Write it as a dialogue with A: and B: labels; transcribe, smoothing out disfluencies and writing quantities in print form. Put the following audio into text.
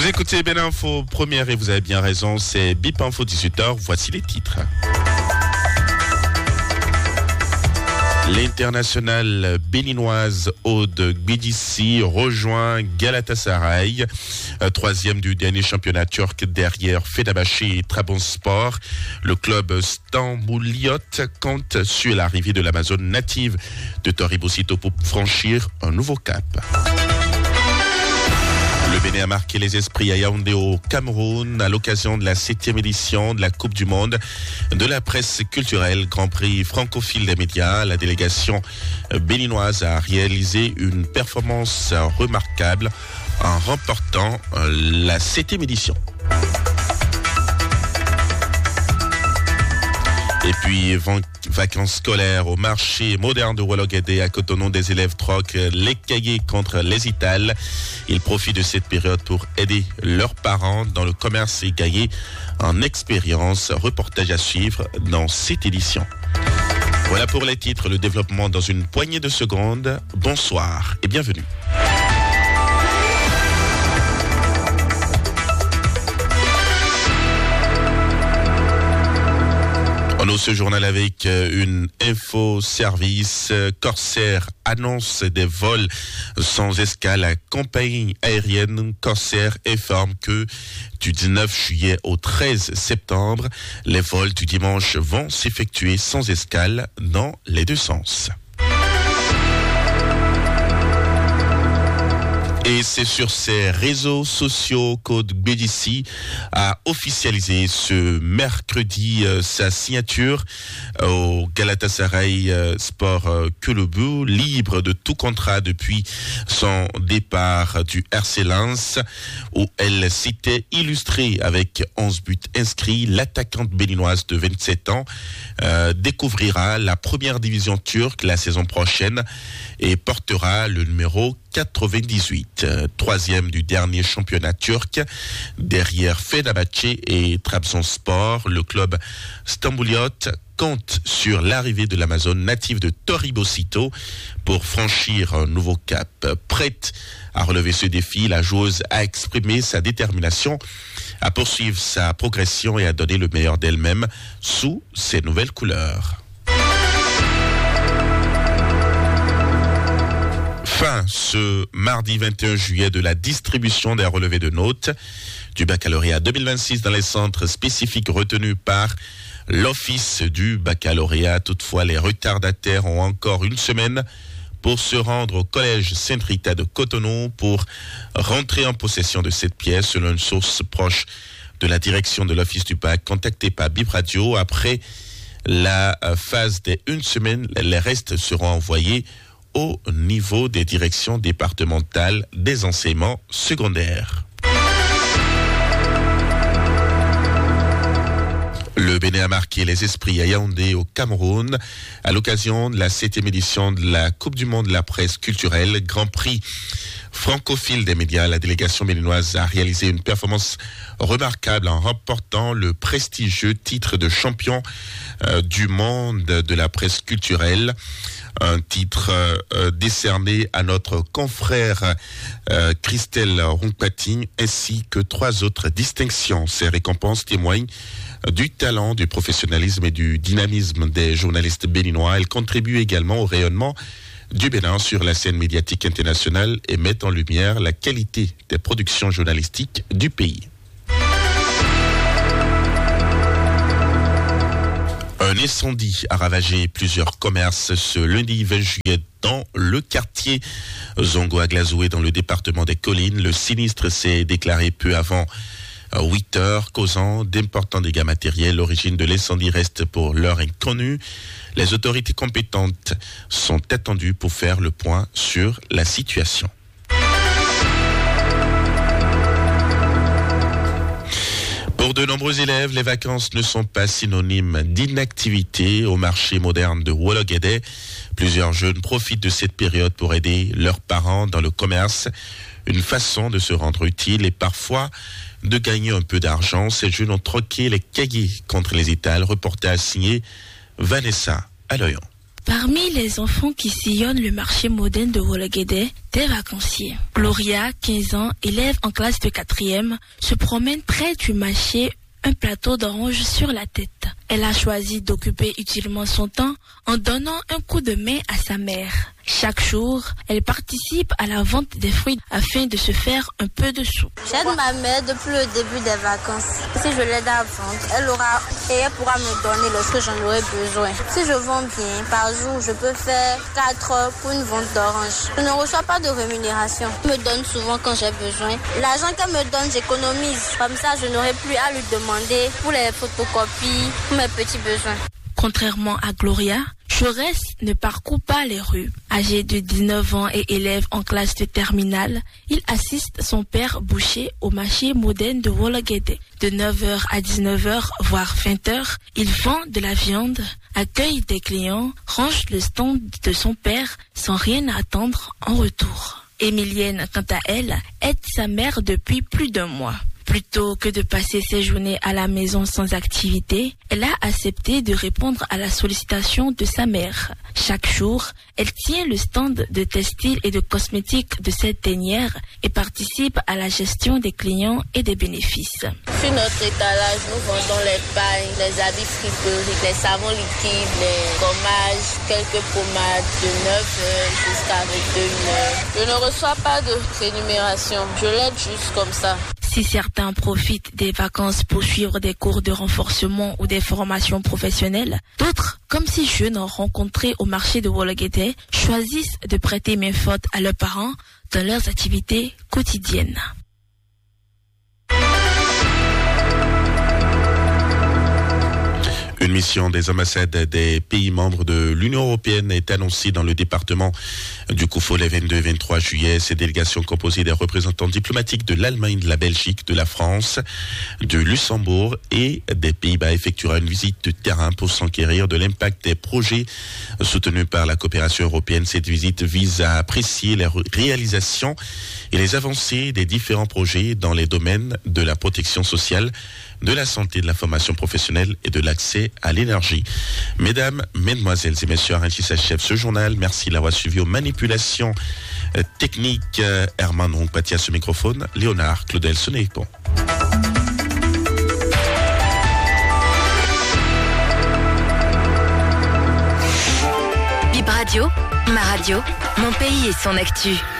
A: Vous écoutez Ben Info première et vous avez bien raison, c'est BIP Info 18h, voici les titres. L'internationale béninoise Aude Gbedissi rejoint Galatasaray, troisième du dernier championnat turc derrière Fenerbahçe et Trabzonspor. Le club Stambouliyot compte sur l'arrivée de l'Amazone native de Toribosito pour franchir un nouveau cap. Le Bénin a marqué les esprits à Yaoundé au Cameroun à l'occasion de la 7e édition de la Coupe du Monde de la presse culturelle Grand Prix francophile des médias. La délégation béninoise a réalisé une performance remarquable en remportant la 7e édition. Et puis, vacances scolaires au marché moderne de Wologuédé à Cotonou, des élèves troquent les cahiers contre les Itales. Ils profitent de cette période pour aider leurs parents dans le commerce et cahiers en expérience. Reportage à suivre dans cette édition. Voilà pour les titres, le développement dans une poignée de secondes. Bonsoir et bienvenue. On ouvre ce journal avec une info-service. Corsair annonce des vols sans escale à compagnie aérienne. Corsair informe que du 19 juillet au 13 septembre, les vols du dimanche vont s'effectuer sans escale dans les deux sens. Et c'est sur ses réseaux sociaux qu'Aude Gbedissi a officialisé ce mercredi sa signature au Galatasaray Sport Kulübü, libre de tout contrat depuis son départ du RC Lens, où elle s'était illustrée avec 11 buts inscrits. L'attaquante béninoise de 27 ans découvrira la première division turque la saison prochaine et portera le numéro 98, troisième du dernier championnat turc, derrière Fenerbahçe et Trabzonspor. Le club Stambouliyot compte sur l'arrivée de l'Amazone native de Toribosito pour franchir un nouveau cap. Prête à relever ce défi, la joueuse a exprimé sa détermination à poursuivre sa progression et à donner le meilleur d'elle-même sous ses nouvelles couleurs. Fin ce mardi 21 juillet de la distribution des relevés de notes du baccalauréat 2026 dans les centres spécifiques retenus par l'Office du baccalauréat. Toutefois, les retardataires ont encore une semaine pour se rendre au collège Sainte-Rita de Cotonou pour rentrer en possession de cette pièce, selon une source proche de la direction de l'Office du bac contactée par Bip Radio. Après la phase des une semaine, les restes seront envoyés au niveau des directions départementales des enseignements secondaires. Le Bénin a marqué les esprits à Yaoundé au Cameroun à l'occasion de la 7e édition de la Coupe du Monde de la presse culturelle Grand Prix francophile des médias. La délégation béninoise a réalisé une performance remarquable en remportant le prestigieux titre de champion du monde de la presse culturelle. Un titre décerné à notre confrère Christelle Rompati ainsi que 3 autres distinctions. Ces récompenses témoignent du talent, du professionnalisme et du dynamisme des journalistes béninois. Elles contribuent également au rayonnement du Bénin sur la scène médiatique internationale et mettent en lumière la qualité des productions journalistiques du pays. Un incendie a ravagé plusieurs commerces ce lundi 20 juillet dans le quartier Zongo à Glazoué dans le département des Collines. Le sinistre s'est déclaré peu avant 8 heures, causant d'importants dégâts matériels. L'origine de l'incendie reste pour l'heure inconnue. Les autorités compétentes sont attendues pour faire le point sur la situation. Pour de nombreux élèves, les vacances ne sont pas synonymes d'inactivité. Au marché moderne de Wologuédé, plusieurs jeunes profitent de cette période pour aider leurs parents dans le commerce. Une façon de se rendre utile et parfois de gagner un peu d'argent. Ces jeunes ont troqué les cahiers contre les Itales. Reportage signé Vanessa Aloyan.
B: Parmi les enfants qui sillonnent le marché moderne de Wolloguédé, des vacanciers. Gloria, 15 ans, élève en classe de 4e, se promène près du marché, un plateau d'oranges sur la tête. Elle a choisi d'occuper utilement son temps en donnant un coup de main à sa mère. Chaque jour, elle participe à la vente des fruits afin de se faire un peu de sous.
C: J'aide ma mère depuis le début des vacances. Si je l'aide à vendre, elle pourra me donner lorsque j'en aurai besoin. Si je vends bien, par jour, je peux faire 4 heures pour une vente d'oranges. Je ne reçois pas de rémunération. Elle me donne souvent quand j'ai besoin. L'argent qu'elle me donne, j'économise. Comme ça, je n'aurai plus à lui demander pour les photocopies, pour mes petits besoins.
B: Contrairement à Gloria, Jaurès ne parcourt pas les rues. Âgé de 19 ans et élève en classe de terminale, il assiste son père boucher au marché moderne de Wolloguédé. De 9h à 19h, voire 20h, il vend de la viande, accueille des clients, range le stand de son père sans rien attendre en retour. Émilienne, quant à elle, aide sa mère depuis plus d'1 mois. Plutôt que de passer ses journées à la maison sans activité, elle a accepté de répondre à la sollicitation de sa mère. Chaque jour, elle tient le stand de textiles et de cosmétiques de cette dernière et participe à la gestion des clients et des bénéfices.
C: Sur notre étalage, nous vendons les pailles, les habits fripperies, les savons liquides, les gommages, quelques pommades de 9h jusqu'à 21h. Je ne reçois pas de rémunération, je l'aide juste comme ça.
B: Si certains profitent des vacances pour suivre des cours de renforcement ou des formations professionnelles, d'autres, comme ces jeunes rencontrés au marché de Wolloguédé, choisissent de prêter main forte à leurs parents dans leurs activités quotidiennes.
A: Une mission des ambassades des pays membres de l'Union européenne est annoncée dans le département du Koufo les 22 et 23 juillet. Ces délégations composées des représentants diplomatiques de l'Allemagne, de la Belgique, de la France, de Luxembourg et des Pays-Bas effectuera une visite de terrain pour s'enquérir de l'impact des projets soutenus par la coopération européenne. Cette visite vise à apprécier les réalisations et les avancées des différents projets dans les domaines de la protection sociale, de la santé, de la formation professionnelle et de l'accès à l'énergie. Mesdames, mesdemoiselles et messieurs, ainsi s'achève ce journal. Merci de l'avoir suivi aux manipulations techniques. Herman Ongpati à ce microphone, Léonard Claudel Sonécon.
D: Bip Radio, ma radio, mon pays et son actu.